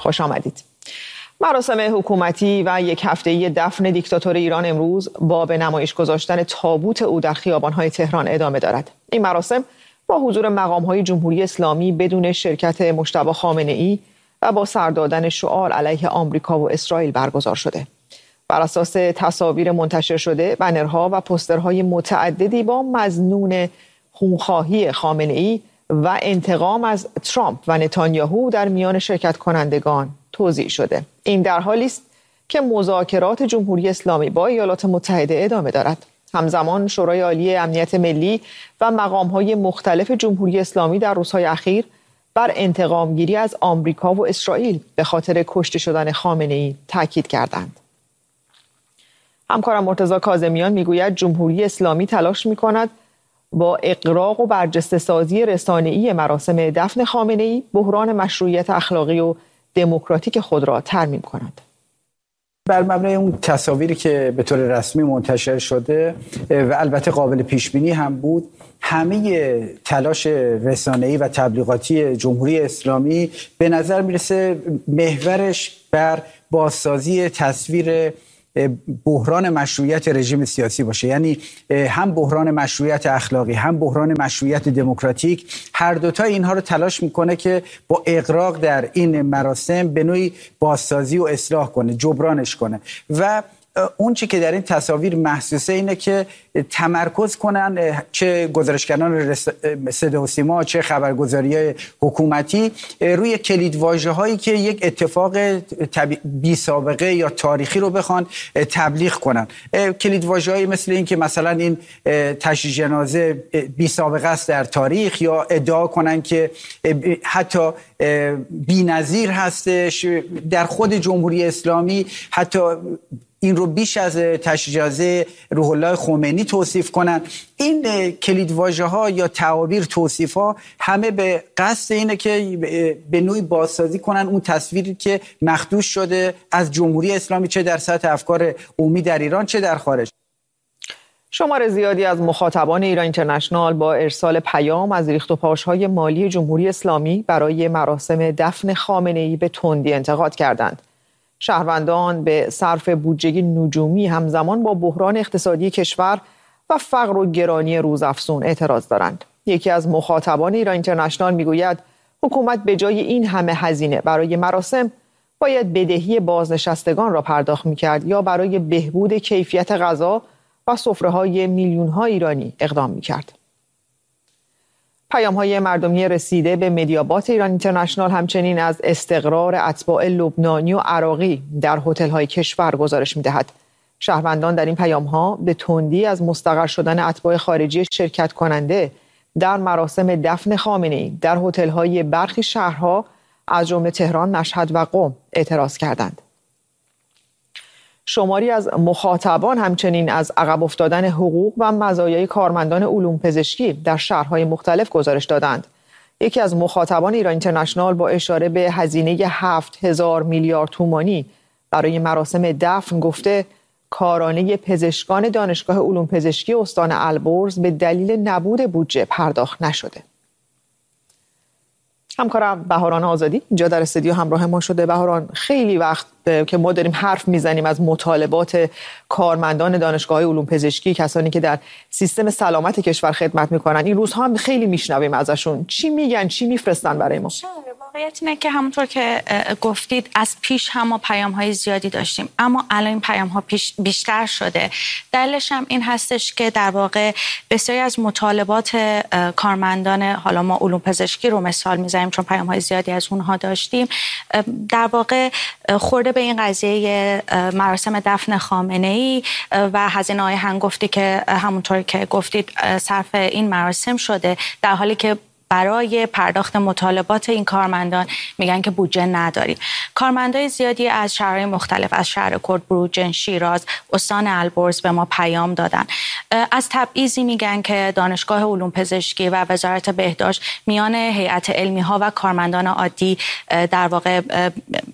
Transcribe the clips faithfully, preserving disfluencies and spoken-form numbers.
خوش آمدید. مراسم حکومتی و یک هفته‌ای دفن دیکتاتور ایران امروز با به نمایش گذاشتن تابوت او در خیابان‌های تهران ادامه دارد. این مراسم با حضور مقام‌های جمهوری اسلامی بدون شرکت مجتبی خامنه‌ای و با سر دادن شعار علیه آمریکا و اسرائیل برگزار شده. بر اساس تصاویر منتشر شده، بنرها و پوسترهای متعددی با مظنون خونخواهی خامنه‌ای و انتقام از ترامپ و نتانیاهو در میان شرکت کنندگان توزیع شده. این در حالی است که مذاکرات جمهوری اسلامی با ایالات متحده ادامه دارد. همزمان شورای عالی امنیت ملی و مقام‌های مختلف جمهوری اسلامی در روزهای اخیر بر انتقام گیری از آمریکا و اسرائیل به خاطر کشته شدن خامنه‌ای تاکید کردند. همکارم مرتضی کاظمیان میگوید جمهوری اسلامی تلاش می‌کند با اغراق و برجسته سازی رسانه‌ای مراسم دفن خامنه‌ای بحران مشروعیت اخلاقی و دموکراتیک خود را ترمیم کند. بر مبنای اون تصاویری که به طور رسمی منتشر شده و البته قابل پیش بینی هم بود، همه تلاش رسانه‌ای و تبلیغاتی جمهوری اسلامی به نظر میرسه محورش بر بازسازی تصویر بحران مشروعیت رژیم سیاسی باشه. یعنی هم بحران مشروعیت اخلاقی هم بحران مشروعیت دموکراتیک، هر دوتا اینها رو تلاش میکنه که با اغراق در این مراسم به نوعی بازسازی و اصلاح کنه، جبرانش کنه. و اون چی که در این تصاویر محسوسه اینه که تمرکز کنن چه گزارشگران صدا و سیما چه خبرگزاری‌های حکومتی روی کلیدواژه‌هایی که یک اتفاق بی سابقه یا تاریخی رو بخوان تبلیغ کنن. کلیدواژه‌هایی مثل این که مثلا این تشییع جنازه بی سابقه است در تاریخ، یا ادعا کنن که حتی بی‌نظیر هستش در خود جمهوری اسلامی، حتی این رو بیش از تشییع جنازه روح الله خمینی توصیف کنن. این کلیدواژه‌ها یا تعابیر، توصیف‌ها همه به قصد اینه که به نوعی بازسازی کنن اون تصویری که مخدوش شده از جمهوری اسلامی، چه در سطح افکار عمومی در ایران چه در خارج. شمار زیادی از مخاطبان ایران اینترنشنال با ارسال پیام از ریخت و پاش‌های مالی جمهوری اسلامی برای مراسم دفن خامنه‌ای به تندی انتقاد کردند. شهروندان به صرف بودجه نجومی همزمان با بحران اقتصادی کشور و فقر و گرانی روزافزون اعتراض دارند. یکی از مخاطبان ایران اینترنشنال میگوید حکومت به جای این همه هزینه برای مراسم باید بدهی بازنشستگان را پرداخت می‌کرد یا برای بهبود کیفیت غذا و سفره‌های میلیون‌ها ایرانی اقدام می‌کرد. پیام‌های مردمی رسیده به مدیابات ایران اینترنشنال همچنین از استقرار اتباع لبنانی و عراقی در هتل‌های کشور گزارش می‌دهد. شهروندان در این پیام‌ها به تندی از مستقر شدن اتباع خارجی شرکت کننده در مراسم دفن خامنه‌ای در هتل‌های برخی شهرها از جمله تهران، مشهد و قم اعتراض کردند. شماری از مخاطبان همچنین از عقب افتادن حقوق و مزایای کارمندان علوم پزشکی در شهرهای مختلف گزارش دادند. یکی از مخاطبان ایران اینترنشنال با اشاره به هزینه هفت هزار میلیارد تومانی برای مراسم دفن گفته کارانه پزشکان دانشگاه علوم پزشکی استان البرز به دلیل نبود بودجه پرداخت نشده. همکارم بهاران آزادی اینجا در استودیو همراه ما شده. بهاران، خیلی وقت که ما داریم حرف میزنیم از مطالبات کارمندان دانشگاه‌های علوم پزشکی، کسانی که در سیستم سلامت کشور خدمت میکنن، این روزها هم خیلی میشنویم ازشون. چی میگن، چی میفرستن برای ما؟ واقعیت اینه که همونطور که گفتید از پیش هم ما پیام‌های زیادی داشتیم، اما الان این پیام‌ها بیشتر شده. دلیلش هم این هستش که در واقع بسیاری از مطالبات کارمندان، حالا ما علوم پزشکی رو مثال میزنیم چون پیام‌های زیادی از اونها داشتیم، در واقع خورده به این قضیه مراسم دفن خامنه‌ای و هزینه‌های هنگفتی که همونطور که گفتید صرف این مراسم شده، در حالی که برای پرداخت مطالبات این کارمندان میگن که بودجه نداریم. کارمندای زیادی از شهرهای مختلف، از شهر کرد، بروجرد، شیراز، استان البرز به ما پیام دادن. از تبعیضی میگن که دانشگاه علوم پزشکی و وزارت بهداشت میان هیئت علمی ها و کارمندان عادی در واقع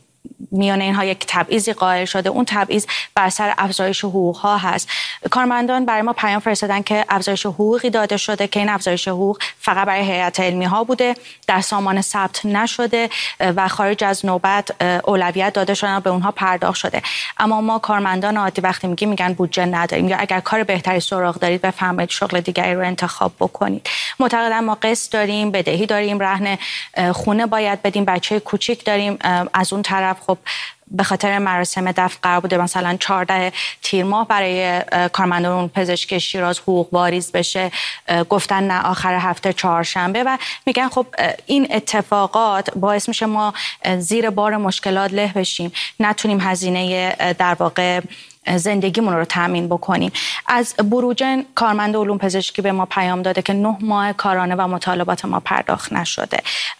میان اینها یک تبعیضی قائل شده. اون تبعیض بر سر افزایش حقوق ها هست. کارمندان برای ما پیام فرستادن که افزایش حقوقی داده شده که این افزایش حقوق فقط برای هیئت علمی ها بوده، در سامان ثبت نشده و خارج از نوبت اولویت داده شدن و به اونها پرداخت شده. اما ما کارمندان عادی وقتی میگیم میگن بودجه نداریم یا اگر کار بهتری سراغ دارید بفرمایید شغل دیگری رو انتخاب بکنید. معتقدم ما قسط داریم، بدهی داریم، رهن خونه باید بدیم، بچه کوچیک داریم. از اون طرف خب به خاطر مراسم دفن قرار بوده مثلا چهارده تیر ماه برای کارمندان پزشکی شیراز حقوق واریز بشه، گفتن نه آخر هفته چهارشنبه و میگن خب این اتفاقات باعث میشه ما زیر بار مشکلات له بشیم، نتونیم هزینه در واقع زندگیمون رو تامین بکنیم. از بروجن کارمند علوم پزشکی به ما پیام داده که نه ماه کارانه و مطالبات ما پرداخت نشده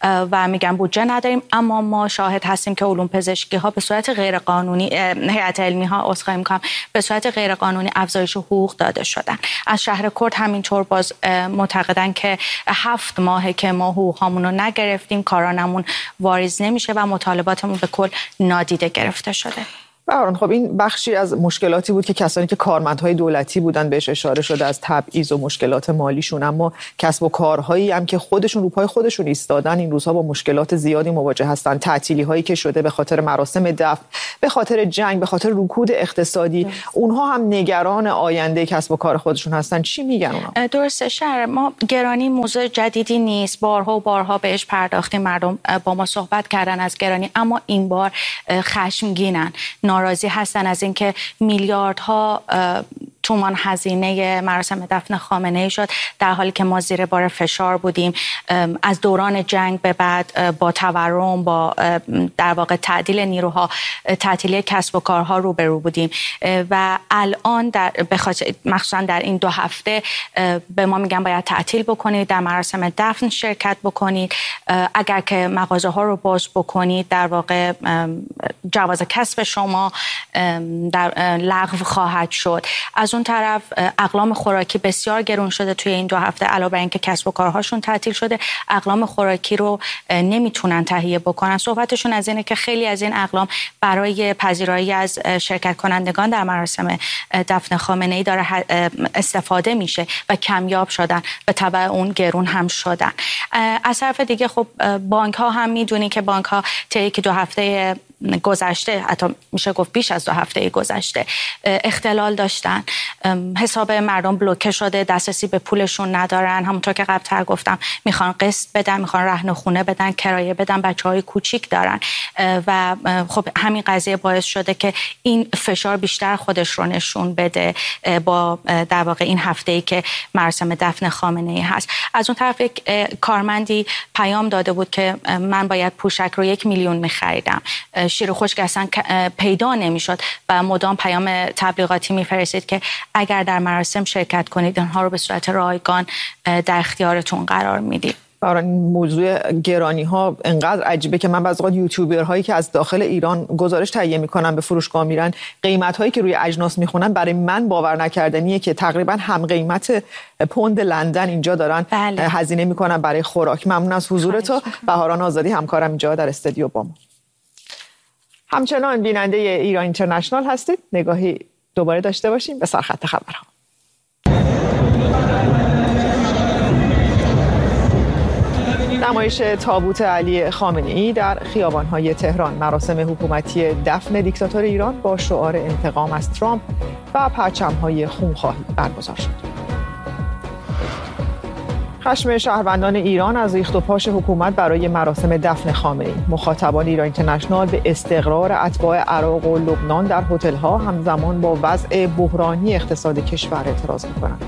و میگن بودجه نداریم، اما ما شاهد هستیم که علوم پزشکی ها به صورت غیر قانونی، هیئت علمی ها عذرخواهی میکنم، به صورت غیر قانونی افزایش حقوق داده شدن. از شهر کرد همینطور باز معتقدن که هفت ماهه که ما حقوق هامون رو نگرفتیم، کارانمون واریز نمیشه و مطالباتمون به کل نادیده گرفته شده. بهاران، خب این بخشی از مشکلاتی بود که کسانی که کارمندهای دولتی بودن بهش اشاره شده از تبعیض و مشکلات مالیشون، اما کسب و کارهایی هم که خودشون رو پای خودشون ایستادن این روزها با مشکلات زیادی مواجه هستن. تعطیلی هایی که شده به خاطر مراسم دفن، به خاطر جنگ، به خاطر رکود اقتصادی، اونها هم نگران آینده کسب و کار خودشون هستن. چی میگن اونها؟ درسته شهر ما گرانی موضوع جدیدی نیست، بارها و بارها بهش پرداختیم، مردم با ما صحبت کردن از گرانی، اما این بار خشمگینن، ناراضی هستن از اینکه میلیاردها تومان هزینه مراسم دفن خامنه‌ای شد در حالی که ما زیر بار فشار بودیم. از دوران جنگ به بعد با تورم، با در واقع تعدیل نیروها، تعطیلی کسب و کارها روبرو بودیم و الان در بخاطر مخصوصا در این دو هفته به ما میگن باید تعطیل بکنید، در مراسم دفن شرکت بکنید، اگر که مغازه ها رو باز بکنید در واقع جواز کسب شما در لغو خواهد شد. از اون طرف اقلام خوراکی بسیار گرون شده توی این دو هفته، علاوه بر اینکه کسب و کارهاشون تعطیل شده، اقلام خوراکی رو نمیتونن تهیه بکنن. صحبتشون از اینه که خیلی از این اقلام برای پذیرایی از شرکت کنندگان در مراسم دفن خامنه‌ای داره استفاده میشه و کمیاب شدن، به تبع اون گرون هم شدن. از طرف دیگه خب بانک ها هم میدونی که بانک ها طی دو هفته گذشته، حتی میشه گفت بیش از دو هفته گذشته، اختلال داشتن، حساب مردم بلوکه شده، دسترسی به پولشون ندارن، همونطور که قبلتر گفتم میخوان قسط بدن، میخوان رهن خونه بدن، کرایه بدن، بچهای کوچیک دارن و خب همین قضیه باعث شده که این فشار بیشتر خودش رو نشون بده با در واقع این هفته‌ای که مراسم دفن خامنه‌ای هست. از اون طرف یک کارمندی پیام داده بود که من باید پوشک رو یک میلیون میخریدم، شیر و خشک اصلا پیدا نمیشد و مدام پیام تبلیغاتی میفرستید که اگر در مراسم شرکت کنید آنها رو به صورت رایگان در اختیارتون قرار میدیم. برای این موضوع گرانی ها انقدر عجیبه که من بعضی وقت یوتیوبر هایی که از داخل ایران گزارش تهیه میکنن به فروشگاه میرن، قیمت هایی که روی اجناس میخونن برای من باور نکردنیه که تقریبا هم قیمت پوند لندن اینجا دارن بله. هزینه میکنن برای خوراک. ممنون از حضور تو بهاران آزادی، همکارم اینجا در استودیو با ما. همچنان بیننده ایران اینترنشنال هستید، نگاهی دوباره داشته باشیم به سرخط خبرها. نمایش تابوت علی خامنه‌ای در خیابان‌های تهران، مراسم حکومتی دفن دیکتاتور ایران با شعار انتقام از ترامپ و پرچم‌های خونخواهی برگزار شد. خشم شهروندان ایران از ریخت و پاش حکومت برای مراسم دفن خامنه‌ای. مخاطبان ایران اینترنشنال به استقرار اتباع عراق و لبنان در هتل‌ها همزمان با وضع بحرانی اقتصاد کشور اعتراض می‌کنند.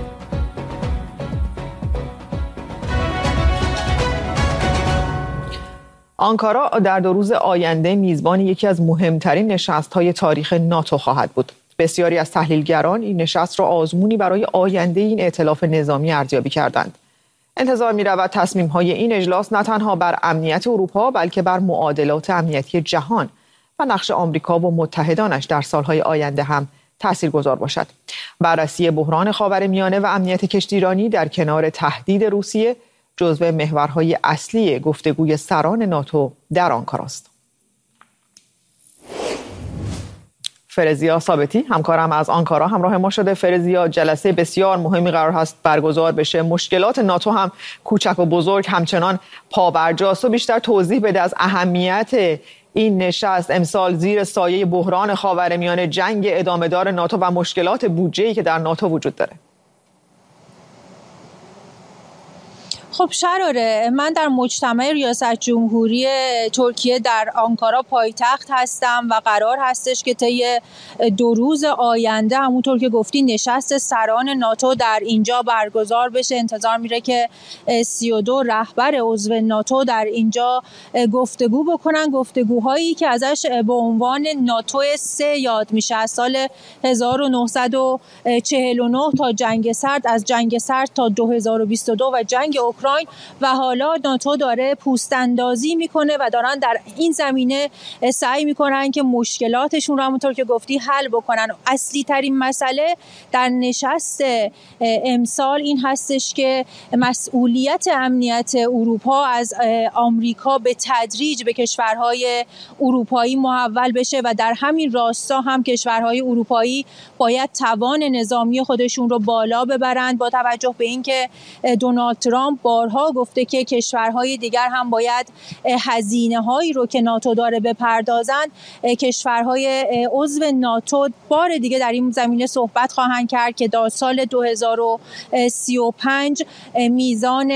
آنکارا در دو روز آینده میزبان یکی از مهمترین نشست‌های تاریخ ناتو خواهد بود. بسیاری از تحلیلگران این نشست را آزمونی برای آینده این ائتلاف نظامی ارزیابی کردند. انتظار می‌رود تصمیم‌های این اجلاس نه تنها بر امنیت اروپا بلکه بر معادلات امنیتی جهان و نقش آمریکا و متحدانش در سالهای آینده هم تاثیرگذار باشد. بررسی بحران خاورمیانه و امنیت کشتیرانی در کنار تهدید روسیه جزو محورهای اصلی گفتگوی سران ناتو در آنکاراست. فرزیا ثابتی همکارم از آنکارا همراه ما شده. فرزیا، جلسه بسیار مهمی قرار هست برگزار بشه. مشکلات ناتو هم کوچک و بزرگ همچنان پابرجاست. و بیشتر توضیح بده از اهمیت این نشست امسال زیر سایه بحران خاورمیانه، جنگ ادامه‌دار ناتو و مشکلات بودجه‌ای که در ناتو وجود داره. خب شراره، من در مجتمع ریاست جمهوری ترکیه در آنکارا پایتخت هستم و قرار هستش که طی دو روز آینده همونطور که گفتی نشست سران ناتو در اینجا برگزار بشه. انتظار میره که سی و دو رهبر عضو ناتو در اینجا گفتگو بکنن، گفتگوهایی که ازش به عنوان ناتو سه یاد میشه. از سال هزار و نهصد و چهل و نه تا جنگ سرد، از جنگ سرد تا دو هزار و بیست و دو و جنگ اوکراین، و حالا ناتو داره پوست اندازی میکنه و دارن در این زمینه سعی میکنن که مشکلاتشون رو همونطور که گفتی حل بکنن. اصلی ترین مسئله در نشست امسال این هستش که مسئولیت امنیت اروپا از آمریکا به تدریج به کشورهای اروپایی محول بشه و در همین راستا هم کشورهای اروپایی باید توان نظامی خودشون رو بالا ببرند، با توجه به اینکه دونالد ترامپ بارها گفته که کشورهای دیگر هم باید هزینه هایی رو که ناتو داره بپردازند. کشورهای عضو ناتو بار دیگه در این زمینه صحبت خواهند کرد که تا سال دو هزار و سی و پنج میزان